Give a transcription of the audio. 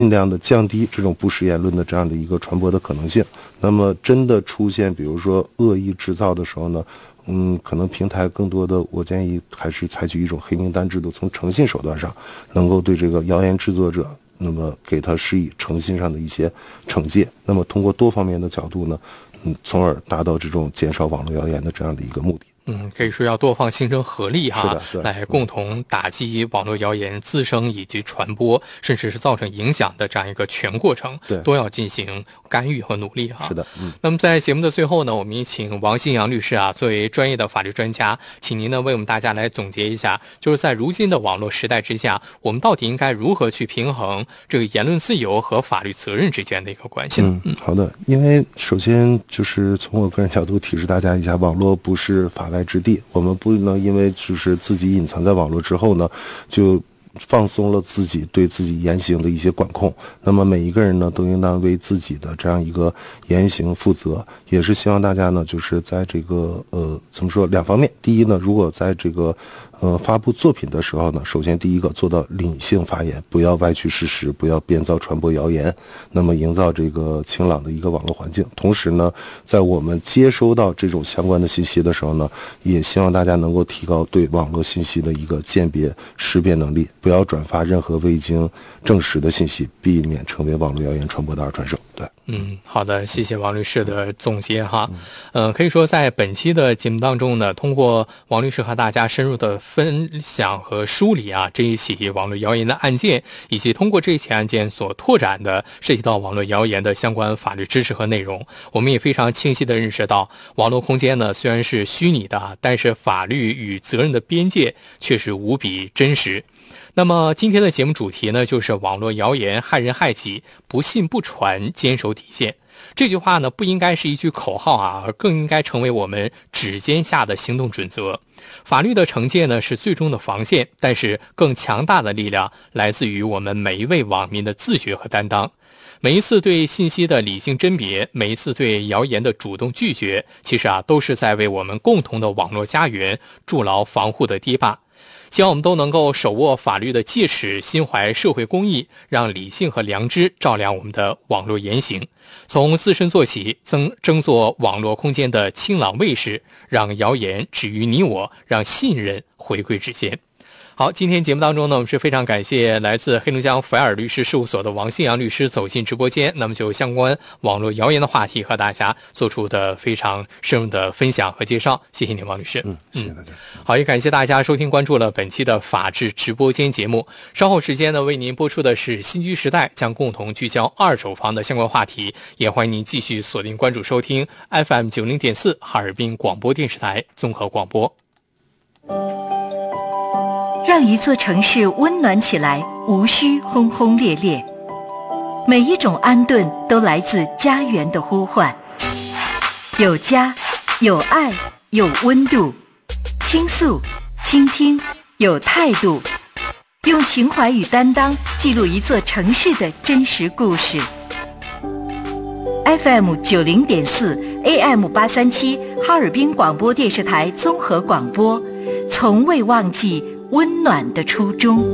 尽量的降低这种不实言论的这样的一个传播的可能性。那么真的出现比如说恶意制造的时候呢，可能平台更多的我建议还是采取一种黑名单制度，从诚信手段上能够对这个谣言制作者那么给他施以诚信上的一些惩戒，那么通过多方面的角度呢，从而达到这种减少网络谣言的这样的一个目的。 可以说要多方形成合力哈， 是的， 来共同打击网络谣言滋生以及传播，甚至是造成影响的这样一个全过程，都要进行干预和努力哈。 是的， 那么在节目的最后呢，我们也请王新阳律师作为专业的法律专家，请您呢为我们大家来总结一下，就是在如今的网络时代之下，我们到底应该如何去平衡这个言论自由和法律责任之间的一个关系呢？ 好的，因为首先就是从我个人角度提示大家一下，网络不是法外之地，我们不能因为就是自己隐藏在网络之后呢，就放松了自己对自己言行的一些管控。那么每一个人呢，都应当为自己的这样一个言行负责。也是希望大家呢，就是在这个怎么说两方面。第一呢，如果在这个发布作品的时候呢，首先第一个做到理性发言，不要歪曲事实，不要编造传播谣言，那么营造这个清朗的一个网络环境。同时呢，在我们接收到这种相关的信息的时候呢，也希望大家能够提高对网络信息的一个鉴别识别能力，不要转发任何未经证实的信息，避免成为网络谣言传播的二传手。对。 好的，谢谢王律师的总结哈。可以说在本期的节目当中呢，通过王律师和大家深入的分享和梳理这一起网络谣言的案件，以及通过这一起案件所拓展的涉及到网络谣言的相关法律知识和内容，我们也非常清晰的认识到，网络空间呢虽然是虚拟的，但是法律与责任的边界却是无比真实。那么今天的节目主题呢，就是网络谣言害人害己，不信不传，坚守底线。这句话呢，不应该是一句口号而更应该成为我们指尖下的行动准则。法律的惩戒呢，是最终的防线，但是更强大的力量来自于我们每一位网民的自觉和担当。每一次对信息的理性甄别，每一次对谣言的主动拒绝，其实都是在为我们共同的网络家园筑牢防护的堤坝。希望我们都能够手握法律的戒尺，心怀社会公义，让理性和良知照亮我们的网络言行，从自身做起，争做网络空间的清朗卫士，让谣言止于你我，让信任回归直线。好，今天节目当中呢，我们是非常感谢来自黑龙江菲尔律师事务所的王新阳律师走进直播间，那么就相关网络谣言的话题和大家做出的非常深入的分享和介绍，谢谢您王律师。 谢谢大家。 好，也感谢大家收听关注了本期的法治直播间节目，稍后时间呢为您播出的是新居时代，将共同聚焦二手房的相关话题，也欢迎您继续锁定关注收听 FM 90.4哈尔滨广播电视台综合广播。 让一座城市温暖起来，无需轰轰烈烈。每一种安顿都来自家园的呼唤。有家，有爱，有温度。倾诉，倾听，有态度。用情怀与担当记录一座城市的真实故事。FM 90.4 AM 837哈尔滨广播电视台综合广播，从未忘记温暖的初衷。